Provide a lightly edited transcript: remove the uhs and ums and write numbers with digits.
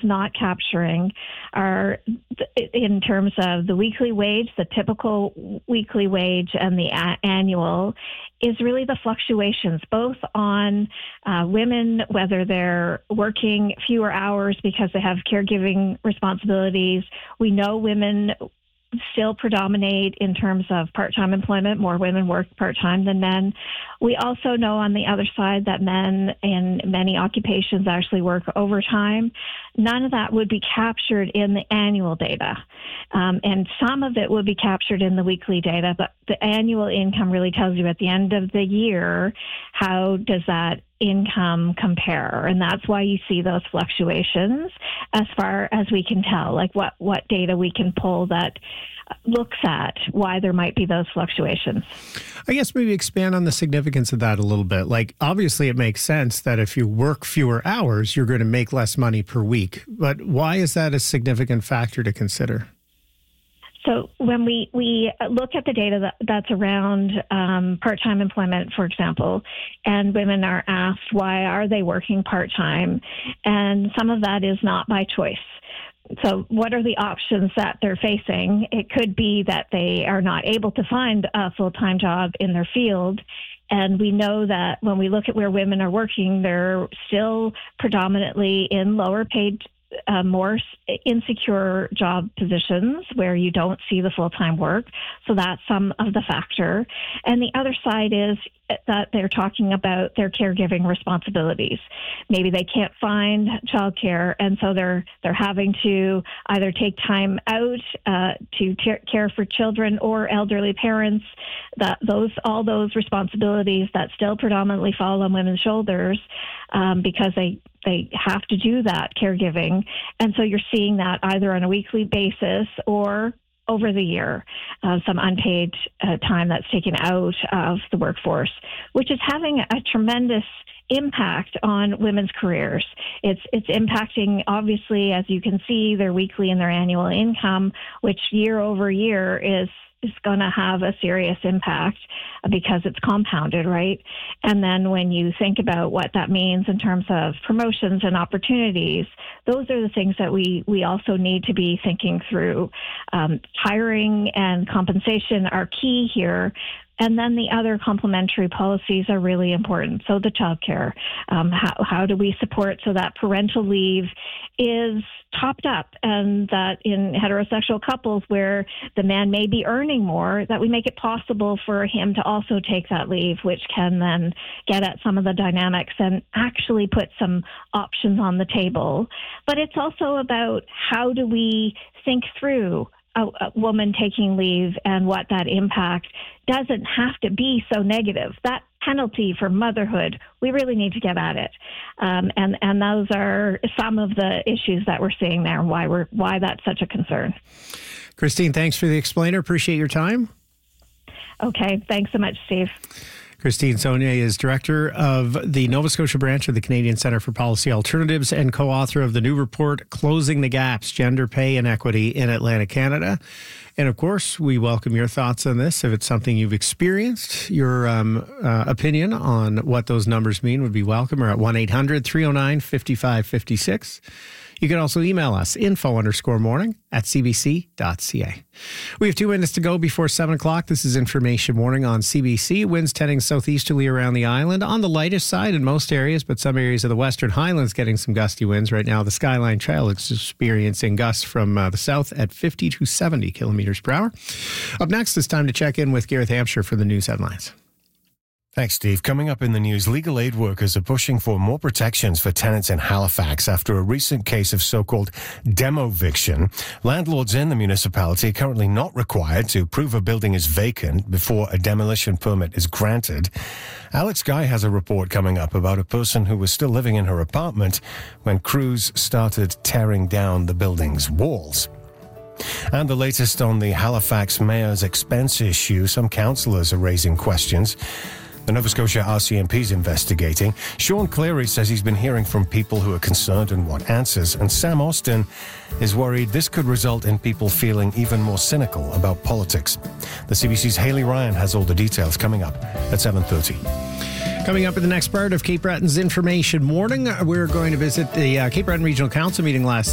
not capturing are, in terms of the weekly wage, the typical weekly wage, and the annual, is really the fluctuations, both on women, whether they're working fewer hours because they have caregiving responsibilities. We know women still predominate in terms of part-time employment. More women work part-time than men. We also know on the other side that men in many occupations actually work overtime. None of that would be captured in the annual data. And some of it would be captured in the weekly data, but the annual income really tells you at the end of the year, how does that income compare? And that's why you see those fluctuations as far as we can tell, like what data we can pull that looks at why there might be those fluctuations. I guess maybe expand on the significance of that a little bit. Like, obviously it makes sense that if you work fewer hours, you're going to make less money per week. But why is that a significant factor to consider? So when we look at the data that's around part-time employment, for example, and women are asked why are they working part-time, and some of that is not by choice. So what are the options that they're facing? It could be that they are not able to find a full-time job in their field. And we know that when we look at where women are working, they're still predominantly in lower paid, more insecure job positions where you don't see the full-time work. So that's some of the factor. And the other side is that they're talking about their caregiving responsibilities. Maybe they can't find childcare, and so they're having to either take time out to care for children or elderly parents. All those responsibilities that still predominantly fall on women's shoulders because they have to do that caregiving. And so you're seeing that either on a weekly basis or over the year, some unpaid time that's taken out of the workforce, which is having a tremendous impact on women's careers. It's impacting, obviously, as you can see, their weekly and their annual income, which year over year is going to have a serious impact because it's compounded, right? And then when you think about what that means in terms of promotions and opportunities, those are the things that we also need to be thinking through. Hiring and compensation are key here. And then the other complementary policies are really important. So the childcare, how do we support so that parental leave is topped up, and that in heterosexual couples where the man may be earning more, that we make it possible for him to also take that leave, which can then get at some of the dynamics and actually put some options on the table. But it's also about how do we think through a woman taking leave and what that impact doesn't have to be so negative. That penalty for motherhood, we really need to get at it. And those are some of the issues that we're seeing there, and why that's such a concern. Christine, thanks for the explainer. Appreciate your time. Okay. Thanks so much, Steve. Christine Saulnier is director of the Nova Scotia branch of the Canadian Centre for Policy Alternatives and co-author of the new report, Closing the Gaps, Gender Pay and Equity in Atlantic Canada. And of course, we welcome your thoughts on this. If it's something you've experienced, your opinion on what those numbers mean would be welcome. We're at 1-800-309-5556. You can also email us, info_morning@cbc.ca. We have 2 minutes to go before 7 o'clock. This is Information Morning on CBC. Winds tending southeasterly around the island, on the lightest side in most areas, but some areas of the Western Highlands getting some gusty winds. Right now, the Skyline Trail is experiencing gusts from the south at 50 to 70 kilometers per hour. Up next, it's time to check in with Gareth Hampshire for the news headlines. Thanks, Steve. Coming up in the news, legal aid workers are pushing for more protections for tenants in Halifax after a recent case of so-called demoviction. Landlords in the municipality are currently not required to prove a building is vacant before a demolition permit is granted. Alex Guy has a report coming up about a person who was still living in her apartment when crews started tearing down the building's walls. And the latest on the Halifax mayor's expense issue. Some councillors are raising questions. The Nova Scotia RCMP is investigating. Sean Cleary says he's been hearing from people who are concerned and want answers. And Sam Austin is worried this could result in people feeling even more cynical about politics. The CBC's Hayley Ryan has all the details coming up at 7:30. Coming up in the next part of Cape Breton's Information Morning, we're going to visit the Cape Breton Regional Council meeting last